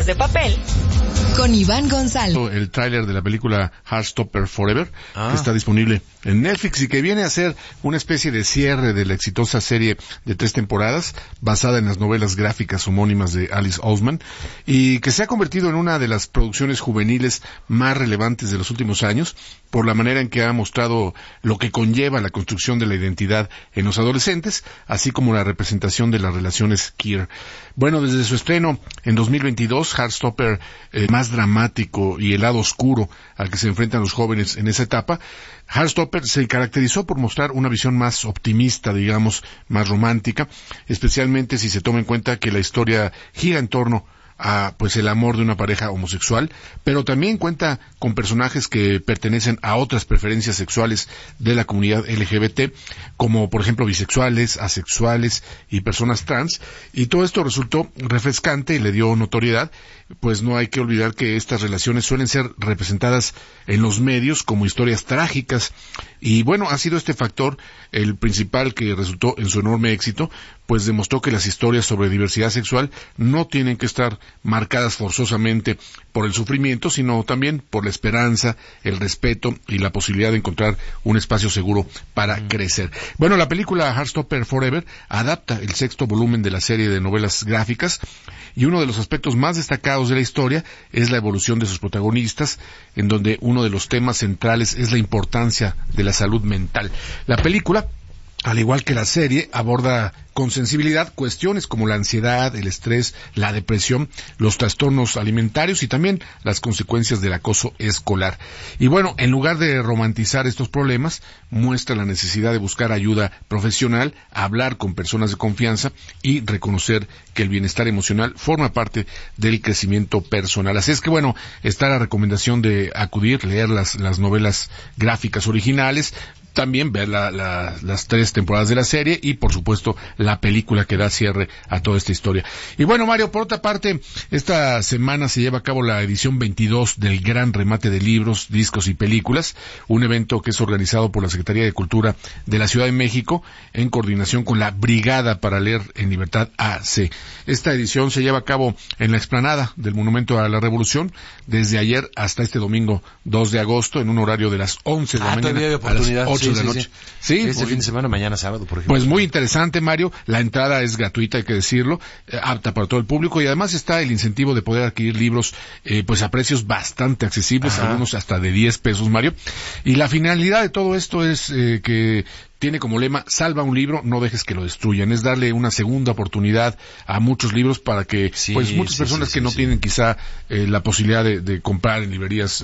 de Papel con Iván González. El tráiler de la película Heartstopper Forever, que está disponible en Netflix y que viene a ser una especie de cierre de la exitosa serie de 3 temporadas basada en las novelas gráficas homónimas de Alice Oseman y que se ha convertido en una de las producciones juveniles más relevantes de los últimos años por la manera en que ha mostrado lo que conlleva la construcción de la identidad en los adolescentes, así como la representación de las relaciones queer. Bueno, desde su estreno en 2022, Heartstopper, más dramático y el lado oscuro al que se enfrentan los jóvenes en esa etapa, Heartstopper se caracterizó por mostrar una visión más optimista, digamos, más romántica, especialmente si se toma en cuenta que la historia gira en torno a pues el amor de una pareja homosexual, pero también cuenta con personajes que pertenecen a otras preferencias sexuales de la comunidad LGBT, como por ejemplo bisexuales, asexuales y personas trans, y todo esto resultó refrescante y le dio notoriedad, pues no hay que olvidar que estas relaciones suelen ser representadas en los medios como historias trágicas, y bueno, ha sido este factor el principal que resultó en su enorme éxito, pues demostró que las historias sobre diversidad sexual no tienen que estar marcadas forzosamente por el sufrimiento, sino también por la esperanza, el respeto y la posibilidad de encontrar un espacio seguro para crecer. Bueno, la película Heartstopper Forever adapta el 6º volumen de la serie de novelas gráficas y uno de los aspectos más destacados de la historia es la evolución de sus protagonistas, en donde uno de los temas centrales es la importancia de la salud mental. La película, al igual que la serie, aborda con sensibilidad cuestiones como la ansiedad, el estrés, la depresión, los trastornos alimentarios y también las consecuencias del acoso escolar. Y bueno, en lugar de romantizar estos problemas, muestra la necesidad de buscar ayuda profesional, hablar con personas de confianza y reconocer que el bienestar emocional forma parte del crecimiento personal. Así es que bueno, está la recomendación de acudir, leer las novelas gráficas originales, también ver las 3 temporadas de la serie y por supuesto la película que da cierre a toda esta historia. Y bueno, Mario, por otra parte, esta semana se lleva a cabo la edición 22 del Gran Remate de Libros, Discos y Películas, un evento que es organizado por la Secretaría de Cultura de la Ciudad de México en coordinación con la Brigada para Leer en Libertad AC. Esta edición se lleva a cabo en la explanada del Monumento a la Revolución desde ayer hasta este domingo 2 de agosto en un horario de las 11 de la mañana a las 8 de la noche. Sí, este fin de semana, mañana sábado, por ejemplo. Pues muy interesante, Mario. La entrada es gratuita, hay que decirlo, apta para todo el público y además está el incentivo de poder adquirir libros pues a precios bastante accesibles, algunos hasta de 10 pesos, Mario. Y la finalidad de todo esto es que tiene como lema, salva un libro, no dejes que lo destruyan. Es darle una segunda oportunidad a muchos libros para que, pues, muchas personas que no tienen quizá la posibilidad de comprar en librerías.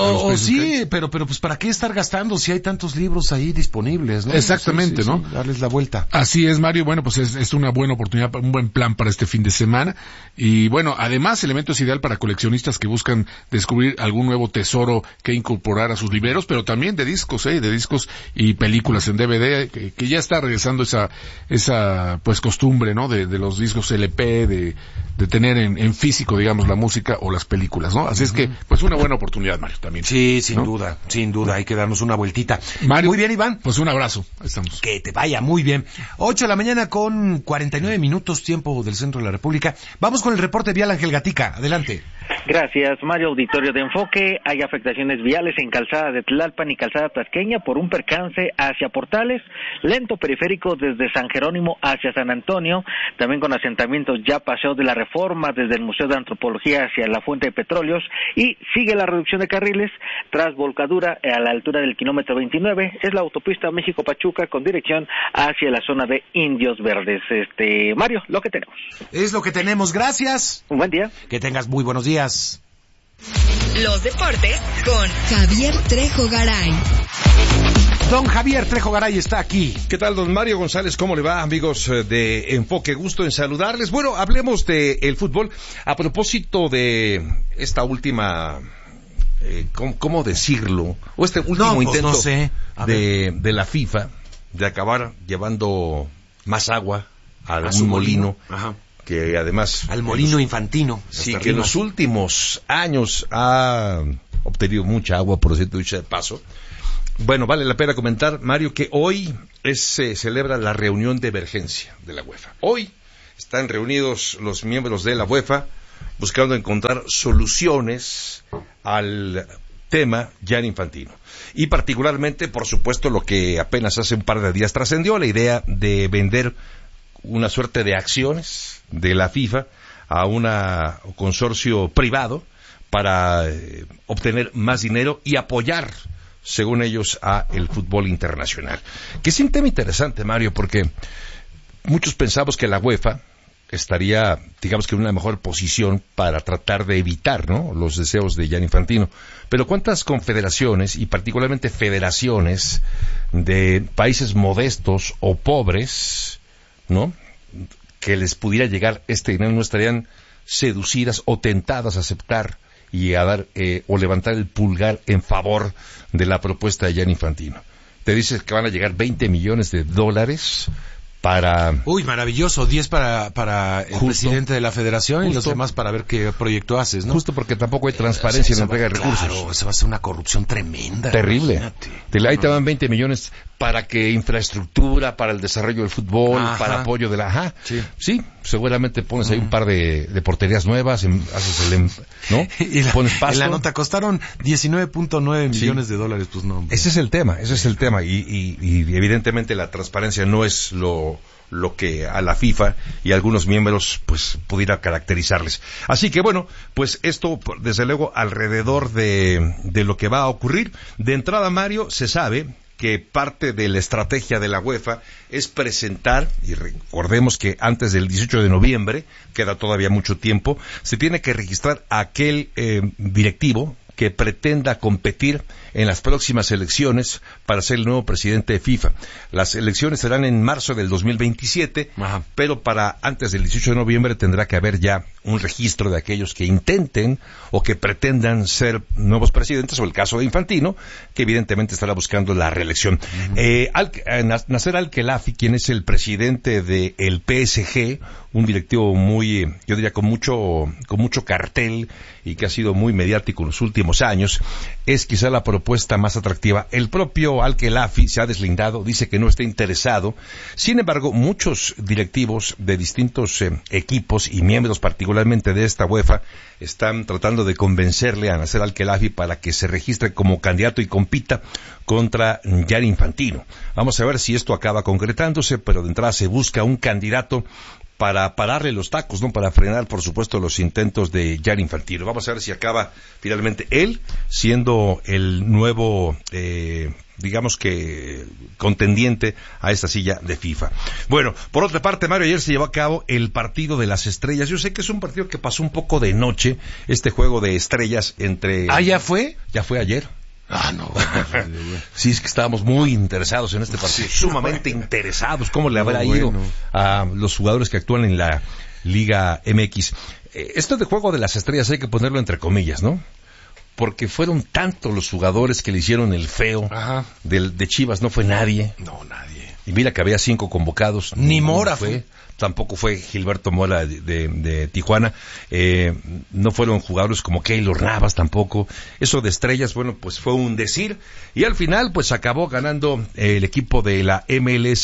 Pero pues, ¿para qué estar gastando si hay tantos libros ahí disponibles, no? Exactamente, ¿no? Darles la vuelta. Así es, Mario. Bueno, pues es una buena oportunidad, un buen plan para este fin de semana. Y bueno, además, el evento es ideal para coleccionistas que buscan descubrir algún nuevo tesoro que incorporar a sus liberos, pero también de discos y películas en DVD. Que ya está regresando esa pues costumbre, ¿no? De los discos LP, de tener en físico, digamos, la música o las películas, ¿no? Así es que, pues una buena oportunidad, Mario, también. Sí, sin duda, hay que darnos una vueltita. Mario, muy bien, Iván. Pues un abrazo, ahí estamos. Que te vaya muy bien. 8 de la mañana con 49 minutos, tiempo del centro de la República. Vamos con el reporte vial, Ángel Gatica, adelante. Gracias, Mario. Auditorio de Enfoque. Hay afectaciones viales en Calzada de Tlalpan y Calzada Tasqueña por un percance hacia Portales, lento periférico desde San Jerónimo hacia San Antonio, también con asentamientos ya Paseo de la Reforma desde el Museo de Antropología hacia la Fuente de Petróleos, y sigue la reducción de carriles tras volcadura a la altura del kilómetro 29, es la autopista México-Pachuca con dirección hacia la zona de Indios Verdes. Mario, lo que tenemos. Es lo que tenemos, gracias. Un buen día. Que tengas muy buenos días. Los deportes con Javier Trejo Garay. Don Javier Trejo Garay está aquí. ¿Qué tal, don Mario González? ¿Cómo le va, amigos de Enfoque? Gusto en saludarles. Bueno, hablemos del fútbol. A propósito de esta última, ¿cómo decirlo? O este último intento de la FIFA de acabar llevando más agua a un molino. Ajá. Que además... Al molino infantino. Sí, que en los últimos años ha obtenido mucha agua, por cierto, dicho de paso. Bueno, vale la pena comentar, Mario, que hoy se celebra la reunión de emergencia de la UEFA. Hoy están reunidos los miembros de la UEFA buscando encontrar soluciones al tema Gianni Infantino. Y particularmente, por supuesto, lo que apenas hace un par de días trascendió, la idea de vender una suerte de acciones de la FIFA a un consorcio privado para obtener más dinero y apoyar, según ellos, a el fútbol internacional. Que es un tema interesante, Mario, porque muchos pensamos que la UEFA estaría, digamos que en una mejor posición para tratar de evitar, ¿no?, los deseos de Gianni Infantino. Pero ¿cuántas confederaciones, y particularmente federaciones de países modestos o pobres, ¿no?, que les pudiera llegar este dinero, no estarían seducidas o tentadas a aceptar y a dar o levantar el pulgar en favor de la propuesta de Gianni Infantino? Te dices que van a llegar $20 millones para... Uy, maravilloso, 10 para el presidente de la federación y los demás para ver qué proyecto haces, ¿no? Justo porque tampoco hay transparencia en la entrega de recursos. Claro, eso va a ser una corrupción tremenda. Terrible. Imagínate. Ahí te dan 20 millones para que infraestructura, para el desarrollo del fútbol, Ajá. para apoyo de la... Ajá. Sí. Seguramente pones ahí un par de porterías nuevas, haces el... ¿no? Y pones pasto. en la nota costaron $19.9 millones de dólares, pues no. Hombre. Ese es el tema. Y evidentemente la transparencia no es lo que a la FIFA y a algunos miembros pues pudiera caracterizarles. Así que bueno, pues esto desde luego alrededor de lo que va a ocurrir. De entrada, Mario, se sabe que parte de la estrategia de la UEFA es presentar, y recordemos que antes del 18 de noviembre, queda todavía mucho tiempo, se tiene que registrar aquel directivo que pretenda competir en las próximas elecciones para ser el nuevo presidente de FIFA. Las elecciones serán en marzo del 2027, Ajá. pero para antes del 18 de noviembre tendrá que haber ya un registro de aquellos que intenten o que pretendan ser nuevos presidentes, o el caso de Infantino, que evidentemente estará buscando la reelección. Nasser Al-Khelaifi, quien es el presidente del PSG, un directivo muy, yo diría, con mucho cartel y que ha sido muy mediático en los últimos años, es quizá la propuesta más atractiva. El propio Al-Khelaifi se ha deslindado, dice que no está interesado. Sin embargo, muchos directivos de distintos equipos y miembros particularmente de esta UEFA están tratando de convencerle a Nasser Al-Khelaifi para que se registre como candidato y compita contra Gianni Infantino. Vamos a ver si esto acaba concretándose, pero de entrada se busca un candidato para pararle los tacos, ¿no? Para frenar, por supuesto, los intentos de Gianni Infantino. Vamos a ver si acaba finalmente él siendo el nuevo, digamos que, contendiente a esta silla de FIFA. Bueno, por otra parte, Mario, ayer se llevó a cabo el partido de las estrellas. Yo sé que es un partido que pasó un poco de noche, este juego de estrellas entre... ¿Ah, ya fue? Ya fue ayer. Ah, no. Sí, es que estábamos muy interesados en este partido, sumamente interesados. ¿Cómo le habrá ido a los jugadores que actúan en la Liga MX? Esto de juego de las estrellas hay que ponerlo entre comillas, ¿no? Porque fueron tantos los jugadores que le hicieron el feo. Ajá. De Chivas no fue nadie. No, nadie. Y mira que había 5 convocados. Ni Mora fue. Tampoco fue Gilberto Mora de Tijuana. No fueron jugadores como Keylor Navas tampoco. Eso de estrellas, bueno, pues fue un decir. Y al final, pues acabó ganando el equipo de la MLS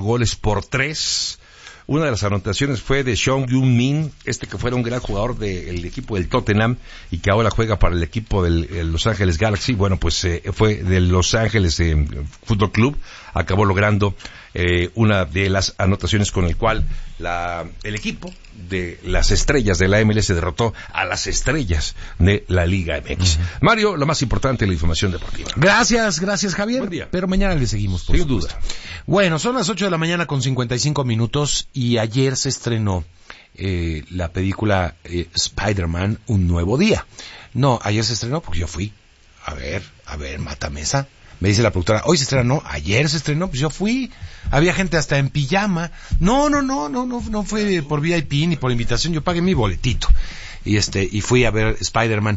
4-3. Una de las anotaciones fue de Son Heung-min, que fuera un gran jugador del equipo del Tottenham y que ahora juega para el equipo del Los Ángeles Galaxy. Bueno, pues fue del Los Ángeles Fútbol Club. Acabó logrando una de las anotaciones con el cual el equipo de las estrellas de la MLS derrotó a las estrellas de la Liga MX. Mario, lo más importante, la información deportiva. Gracias, Javier. Buen día. Pero mañana le seguimos, por Sin supuesto. duda. Bueno, son las 8 de la mañana con 55 minutos y ayer se estrenó la película Spider-Man, Un Nuevo Día. No, ayer se estrenó porque yo fui. A ver, Matamesa. Me dice la productora, hoy se estrenó, ayer se estrenó, pues yo fui. Había gente hasta en pijama. No fue por VIP ni por invitación, yo pagué mi boletito. Y fui a ver Spider-Man.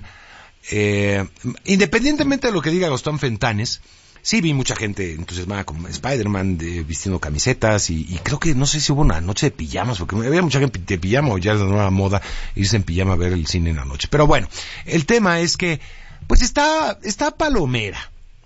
Independientemente de lo que diga Gastón Fentanes, sí vi mucha gente entusiasmada con Spider-Man, vistiendo camisetas, y creo que, no sé si hubo una noche de pijamas, porque había mucha gente de pijama, o ya es la nueva moda irse en pijama a ver el cine en la noche. Pero bueno, el tema es que, pues está palomera.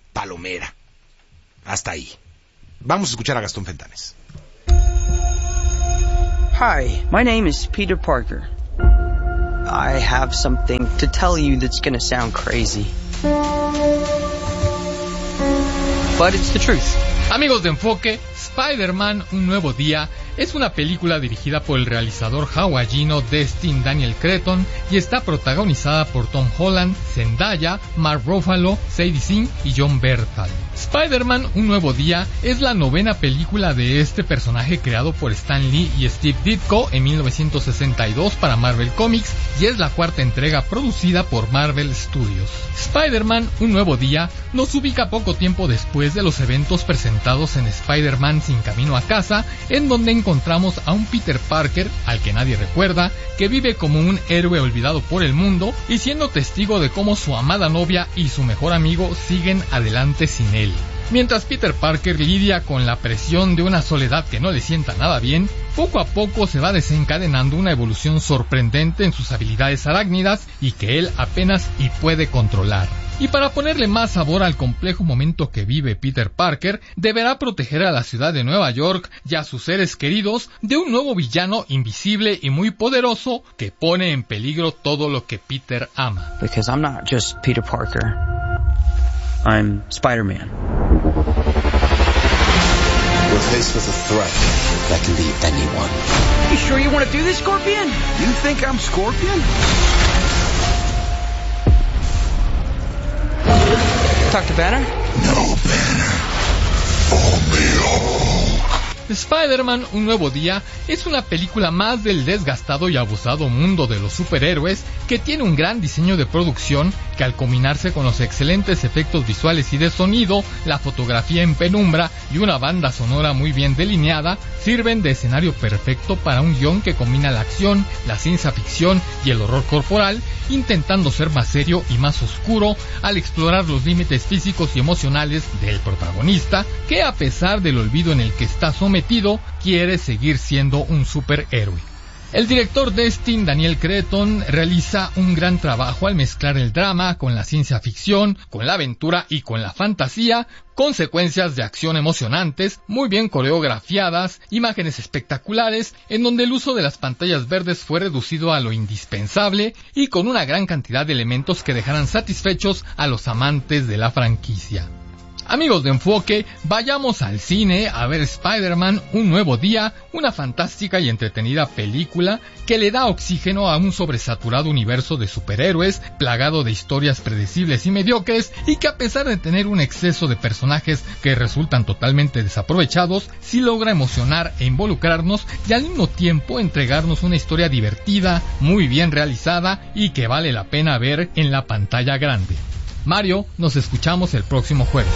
Hasta ahí. Vamos a escuchar a Gastón Fentanes. Hi, my name is Peter Parker. I have something to tell you that's gonna sound crazy. But it's the truth. Amigos de Enfoque, Spider-Man Un Nuevo Día es una película dirigida por el realizador hawaiano Destin Daniel Cretton y está protagonizada por Tom Holland, Zendaya, Mark Ruffalo, Sadie Sink y John Bernthal. Spider-Man Un Nuevo Día es la 9ª película de este personaje creado por Stan Lee y Steve Ditko en 1962 para Marvel Comics y es la 4ª entrega producida por Marvel Studios. Spider-Man Un Nuevo Día nos ubica poco tiempo después de los eventos presentados en Spider-Man Sin Camino a Casa, en donde encontramos a un Peter Parker, al que nadie recuerda, que vive como un héroe olvidado por el mundo y siendo testigo de cómo su amada novia y su mejor amigo siguen adelante sin él. Mientras Peter Parker lidia con la presión de una soledad que no le sienta nada bien, poco a poco se va desencadenando una evolución sorprendente en sus habilidades arácnidas y que él apenas y puede controlar. Y para ponerle más sabor al complejo momento que vive Peter Parker, deberá proteger a la ciudad de Nueva York y a sus seres queridos de un nuevo villano invisible y muy poderoso que pone en peligro todo lo que Peter ama. Because I'm not just Peter Parker. I'm Spider-Man. We're faced with a threat that can be anyone. You sure you want to do this, Scorpion? You think I'm Scorpion? Talk to Banner? No, Banner. Only Hulk. Spider-Man Un Nuevo Día es una película más del desgastado y abusado mundo de los superhéroes que tiene un gran diseño de producción que al combinarse con los excelentes efectos visuales y de sonido, la fotografía en penumbra y una banda sonora muy bien delineada, sirven de escenario perfecto para un guión que combina la acción, la ciencia ficción y el horror corporal, intentando ser más serio y más oscuro al explorar los límites físicos y emocionales del protagonista, que a pesar del olvido en el que está sometido, quiere seguir siendo un superhéroe. El director Destin Daniel Cretton realiza un gran trabajo al mezclar el drama con la ciencia ficción, con la aventura y con la fantasía, con secuencias de acción emocionantes, muy bien coreografiadas, imágenes espectaculares, en donde el uso de las pantallas verdes fue reducido a lo indispensable y con una gran cantidad de elementos que dejarán satisfechos a los amantes de la franquicia. Amigos de Enfoque, vayamos al cine a ver Spider-Man Un Nuevo Día, una fantástica y entretenida película que le da oxígeno a un sobresaturado universo de superhéroes, plagado de historias predecibles y mediocres, y que a pesar de tener un exceso de personajes que resultan totalmente desaprovechados, sí logra emocionar e involucrarnos y al mismo tiempo entregarnos una historia divertida, muy bien realizada y que vale la pena ver en la pantalla grande. Mario, nos escuchamos el próximo jueves.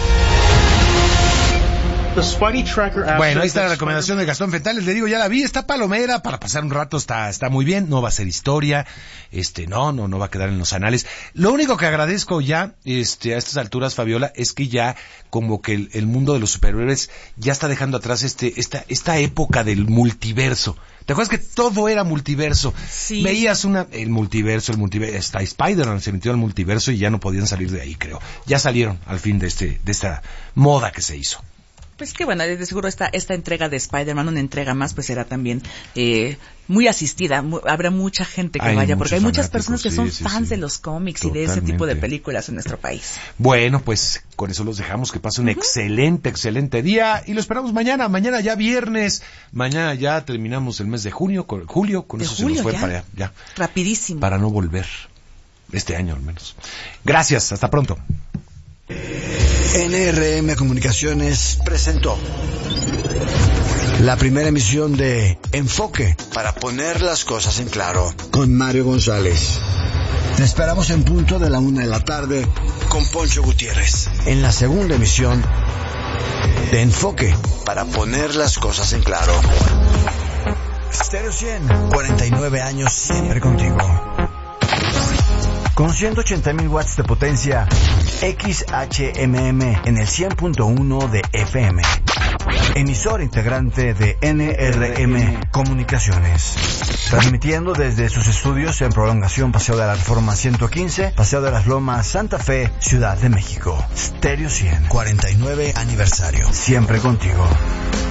Bueno, ahí está la recomendación de Gastón Fentales. Le digo, ya la vi, está palomera, para pasar un rato está muy bien, no va a ser historia, no va a quedar en los anales. Lo único que agradezco ya, a estas alturas, Fabiola, es que ya como que el mundo de los superhéroes ya está dejando atrás esta época del multiverso. ¿Te acuerdas que todo era multiverso? Sí. Veías el multiverso, está Spider-Man se metió al multiverso y ya no podían salir de ahí, creo. Ya salieron al fin de esta moda que se hizo. Pues que bueno, de seguro esta entrega de Spider-Man, una entrega más, pues será también muy asistida. Habrá mucha gente que vaya, porque hay muchas personas que son fans de los cómics. Totalmente. Y de ese tipo de películas en nuestro país. Bueno, pues con eso los dejamos, que pase un excelente día y lo esperamos mañana ya viernes. Mañana ya terminamos el mes de julio, con eso se nos fue para allá. Ya. Rapidísimo. Para no volver, este año al menos. Gracias, hasta pronto. NRM Comunicaciones presentó la primera emisión de Enfoque, para poner las cosas en claro, con Mario González. Te esperamos en punto de la 1:00 p.m. con Poncho Gutiérrez, en la segunda emisión de Enfoque, para poner las cosas en claro. Stereo 100, 49 años siempre contigo. Con 180,000 watts de potencia, XHMM en el 100.1 de FM. Emisor integrante de NRM Comunicaciones. Transmitiendo desde sus estudios en Prolongación Paseo de la Reforma 115, Paseo de las Lomas, Santa Fe, Ciudad de México. Stereo 100, 49 aniversario. Siempre contigo.